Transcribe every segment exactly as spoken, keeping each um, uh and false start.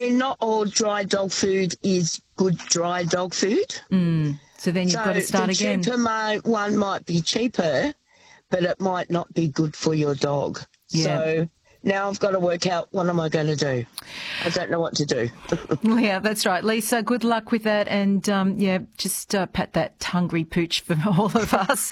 mean, not all dry dog food is good dry dog food. Mm. So then you've so got to start the again. cheaper mo- one might be cheaper, but it might not be good for your dog. Yeah. So now I've got to work out what am I going to do. I don't know what to do. Yeah, that's right. Lisa, good luck with that. And, um, yeah, just uh, pat that hungry pooch for all of us.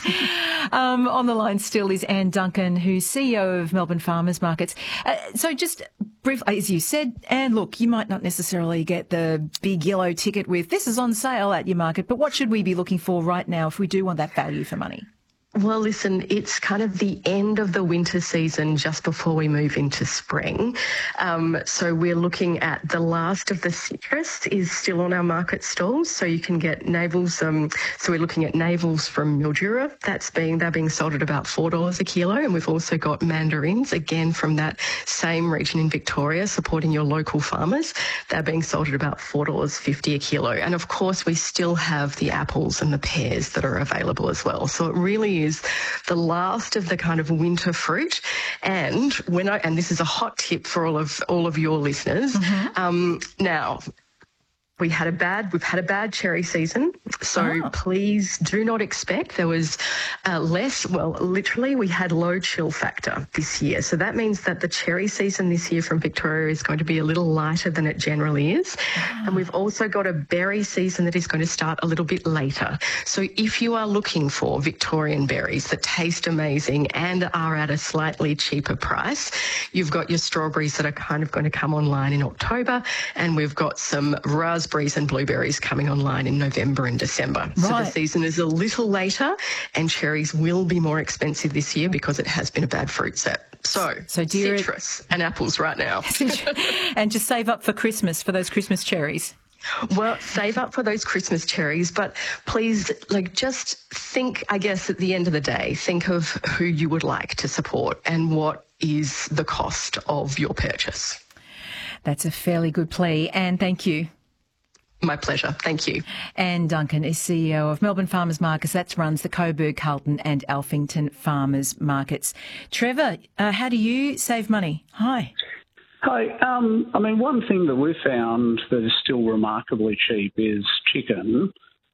um, on the line still is Anne Duncan, who's C E O of Melbourne Farmers Markets. Uh, so just briefly, as you said, Anne, look, you might not necessarily get the big yellow ticket with this is on sale at your market, but what should we be looking for right now if we do want that value for money? Well, listen, it's kind of the end of the winter season just before we move into spring. Um, so we're looking at the last of the citrus is still on our market stalls. So you can get navels. Um, so we're looking at navels from Mildura. That's being, they're being sold at about four dollars a kilo. And we've also got mandarins, again, from that same region in Victoria, supporting your local farmers. They're being sold at about four dollars fifty a kilo. And of course, we still have the apples and the pears that are available as well. So it really is is the last of the kind of winter fruit. And when I, and this is a hot tip for all of all of your listeners. Mm-hmm. Um, now, we had a bad, we've had a bad cherry season, so oh. please do not expect there was uh, less, well, literally we had low chill factor this year. So that means that the cherry season this year from Victoria is going to be a little lighter than it generally is. Oh. And we've also got a berry season that is going to start a little bit later. So if you are looking for Victorian berries that taste amazing and are at a slightly cheaper price, you've got your strawberries that are kind of going to come online in October, and we've got some raspberries Raspberries and blueberries coming online in November and December. Right. So the season is a little later, and cherries will be more expensive this year because it has been a bad fruit set. So, so citrus it... and apples right now. And just save up for Christmas, for those Christmas cherries. Well, save up for those Christmas cherries, but please, like, just think, I guess, at the end of the day, think of who you would like to support and what is the cost of your purchase. That's a fairly good plea, and thank you. My pleasure. Thank you. Anne Duncan is C E O of Melbourne Farmers Markets. That runs the Coburg, Carlton and Alphington Farmers Markets. Trevor, uh, how do you save money? Hi. Hi. Um, I mean, one thing that we've found that is still remarkably cheap is chicken.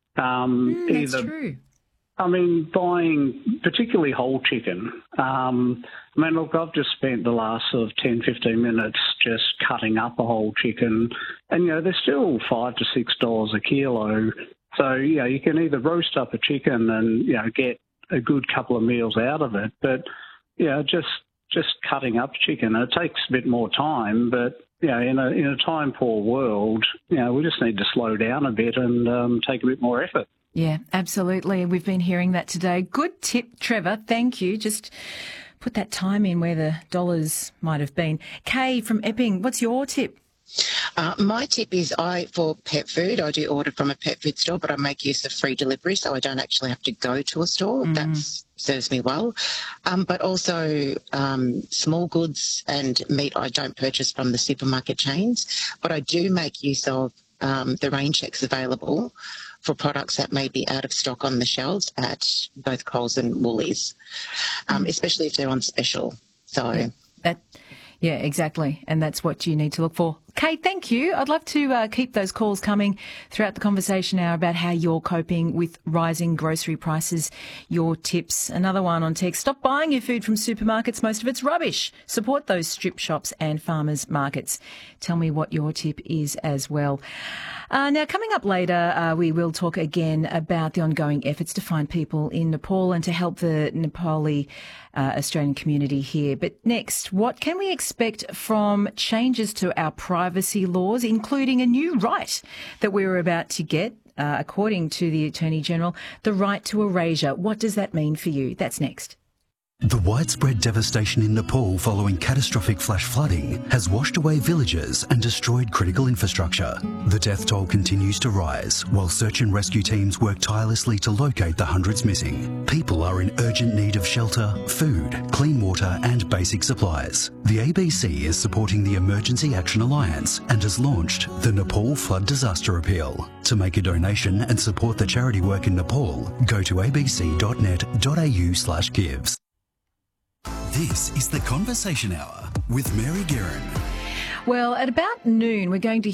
Um, mm, that's either, true. I mean, buying particularly whole chicken. Um, I mean, look, I've just spent the last sort of ten, fifteen minutes just cutting up a whole chicken, and, you know, they're still five to six dollars a kilo. So, you know, you can either roast up a chicken and, you know, get a good couple of meals out of it, but, you know, just just cutting up chicken, it takes a bit more time, but, you know, in a, in a time-poor world, you know, we just need to slow down a bit and um, take a bit more effort. Yeah, absolutely. We've been hearing that today. Good tip, Trevor. Thank you. Just put that time in where the dollars might have been. Kay from Epping, what's your tip? Uh, my tip is I, for pet food, I do order from a pet food store, but I make use of free delivery, so I don't actually have to go to a store. Mm. That serves me well. Um, but also um, small goods and meat I don't purchase from the supermarket chains, but I do make use of um, the rain checks available for products that may be out of stock on the shelves at both Coles and Woolies, um, mm. especially if they're on special. So yeah, that, yeah, exactly. And that's what you need to look for. Kate, thank you. I'd love to uh, keep those calls coming throughout the conversation hour about how you're coping with rising grocery prices, your tips. Another one on text. Stop buying your food from supermarkets. Most of it's rubbish. Support those strip shops and farmers markets. Tell me what your tip is as well. Uh, now, coming up later, uh, we will talk again about the ongoing efforts to find people in Nepal and to help the Nepali uh, Australian community here. But next, what can we expect from changes to our privacy laws, including a new right that we were about to get, uh, according to the Attorney General, the right to erasure? What does that mean for you? That's next. The widespread devastation in Nepal following catastrophic flash flooding has washed away villages and destroyed critical infrastructure. The death toll continues to rise while search and rescue teams work tirelessly to locate the hundreds missing. People are in urgent need of shelter, food, clean water and basic supplies. The A B C is supporting the Emergency Action Alliance and has launched the Nepal Flood Disaster Appeal. To make a donation and support the charity work in Nepal, go to abc.net.au slash gives. This is the Conversation Hour with Mary Guerin. Well, at about noon, we're going to